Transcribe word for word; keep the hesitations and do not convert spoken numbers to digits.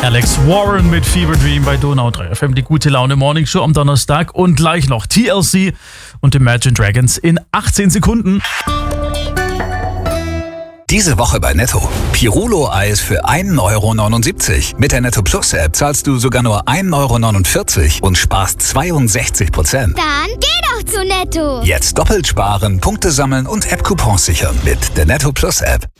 Alex Warren mit Fever Dream bei Donau drei F M, die gute Laune Morning Show am Donnerstag und gleich noch T L C und Imagine Dragons in achtzehn Sekunden. Diese Woche bei Netto. Pirulo-Eis für ein Euro neunundsiebzig. Mit der Netto Plus App zahlst du sogar nur ein Euro neunundvierzig und sparst zweiundsechzig Prozent. Dann geh doch zu Netto. Jetzt doppelt sparen, Punkte sammeln und App-Coupons sichern mit der Netto Plus App.